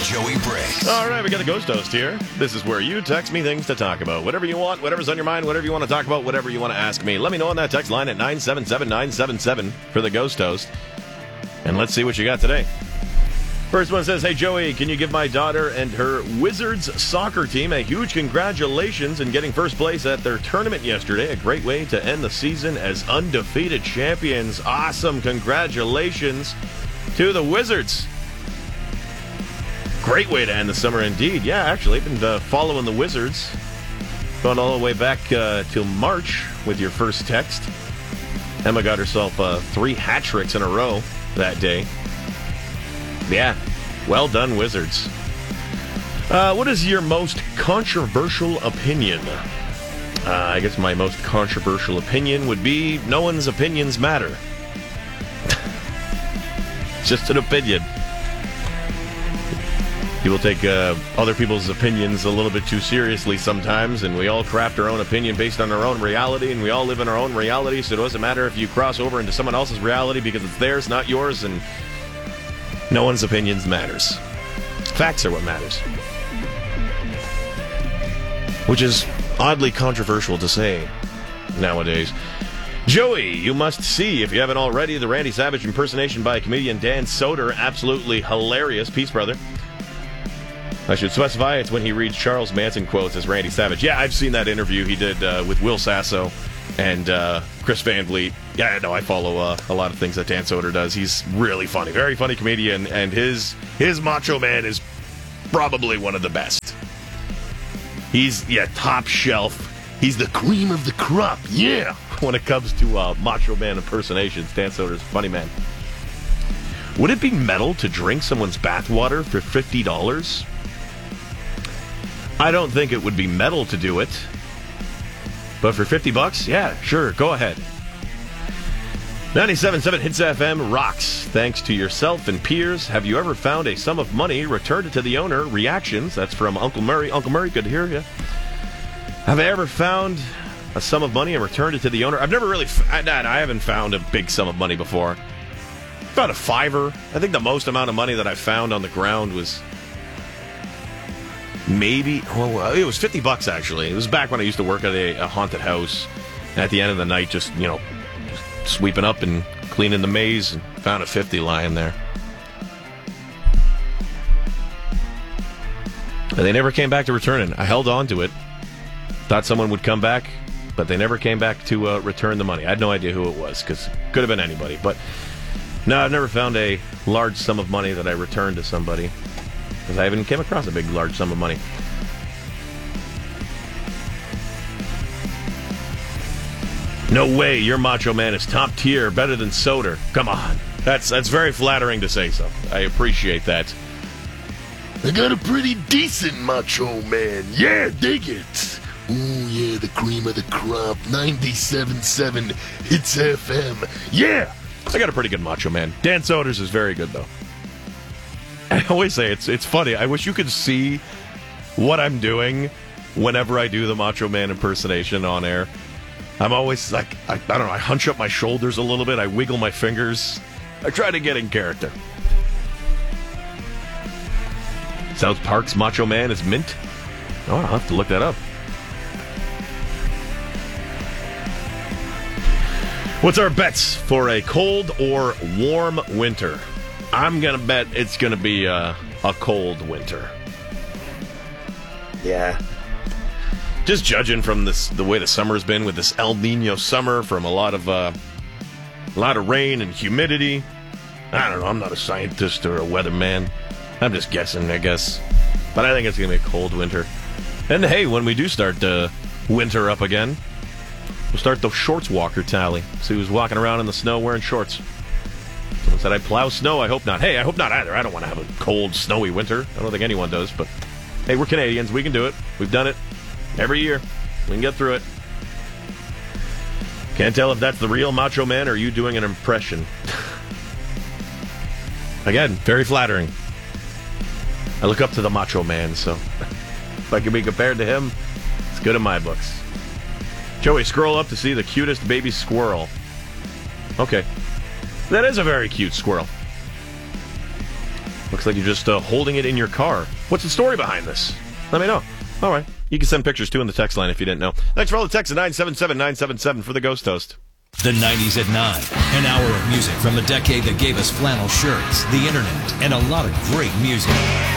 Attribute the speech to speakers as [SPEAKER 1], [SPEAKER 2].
[SPEAKER 1] Joey Briggs.
[SPEAKER 2] All right, we got the Ghost Host here. This is where you text me things to talk about. Whatever you want, whatever's on your mind, whatever you want to talk about, whatever you want to ask me. Let me know on that text line at 977-977 for the Ghost Host. And let's see what you got today. First one says, hey, Joey, can you give my daughter and her Wizards soccer team a huge congratulations in getting first place at their tournament yesterday? A great way to end the season as undefeated champions. Awesome. Congratulations to the Wizards. Great way to end the summer indeed. Yeah, actually, I've been following the Wizards. Going all the way back till March with your first text. Emma got herself 3 hat tricks in a row that day. Yeah, well done, Wizards. What is your most controversial opinion? I guess my most controversial opinion would be no one's opinions matter. It's just an opinion. People take other people's opinions a little bit too seriously sometimes, and we all craft our own opinion based on our own reality, and we all live in our own reality, so it doesn't matter if you cross over into someone else's reality because it's theirs, not yours, and no one's opinions matters. Facts are what matters. Which is oddly controversial to say nowadays. Joey, you must see, if you haven't already, the Randy Savage impersonation by comedian Dan Soder. Absolutely hilarious. Peace, brother. I should specify it's when he reads Charles Manson quotes as Randy Savage. Yeah, I've seen that interview he did with Will Sasso and Chris Van Vliet. Yeah, no, I follow a lot of things that Dan Soder does. He's really funny. Very funny comedian, and his Macho Man is probably one of the best. He's, top shelf. He's the cream of the crop, yeah! When it comes to Macho Man impersonations, Dan Soder's a funny man. Would it be metal to drink someone's bathwater for $50? I don't think it would be metal to do it. But for $50, yeah, sure, go ahead. 97.7 Hits FM rocks. Thanks to yourself and peers. Have you ever found a sum of money, returned it to the owner? Reactions. That's from Uncle Murray. Uncle Murray, good to hear you. Have I ever found a sum of money and returned it to the owner? I've never really... I haven't found a big sum of money before. About a $5. I think the most amount of money that I found on the ground was... maybe... well, it was $50, actually. It was back when I used to work at a haunted house. And at the end of the night, just sweeping up and cleaning the maze, and found a 50 lying there. And they never came back to return it. I held on to it. Thought someone would come back, but they never came back to return the money. I had no idea who it was, because it could have been anybody. But no, I've never found a large sum of money that I returned to somebody, because I haven't came across a big, large sum of money. No way, your Macho Man is top tier, better than Soder. Come on. That's very flattering to say so. I appreciate that.
[SPEAKER 3] I got a pretty decent Macho Man. Yeah, dig it. Ooh, yeah, the cream of the crop. 97.7 Hits FM. Yeah.
[SPEAKER 2] I got a pretty good Macho Man. Dan Soder's is very good, though. I always say it's funny. I wish you could see what I'm doing whenever I do the Macho Man impersonation on air. I'm always like, I don't know, I hunch up my shoulders a little bit. I wiggle my fingers. I try to get in character. South Park's Macho Man is mint? Oh, I'll have to look that up. What's our bets for a cold or warm winter? I'm going to bet it's going to be a cold winter. Yeah. Just judging from the way the summer's been with this El Nino summer, from a lot of rain and humidity. I don't know. I'm not a scientist or a weatherman. I'm just guessing, I guess. But I think it's going to be a cold winter. And hey, when we do start winter up again, we'll start the shorts walker tally. See who's walking around in the snow wearing shorts. Someone said I plow snow. I hope not. Hey, I hope not either. I don't want to have a cold, snowy winter. I don't think anyone does. But hey, we're Canadians. We can do it. We've done it every year. We can get through it. Can't tell if that's the real Macho Man or you doing an impression. Again, very flattering. I look up to the Macho Man, so if I can be compared to him, it's good in my books. Joey, scroll up to see the cutest baby squirrel. Okay. That is a very cute squirrel. Looks like you're just holding it in your car. What's the story behind this? Let me know. All right. You can send pictures, too, in the text line if you didn't know. Thanks for all the texts at 977-977 for the Ghost Toast.
[SPEAKER 1] The 90s at 9. An hour of music from the decade that gave us flannel shirts, the internet, and a lot of great music.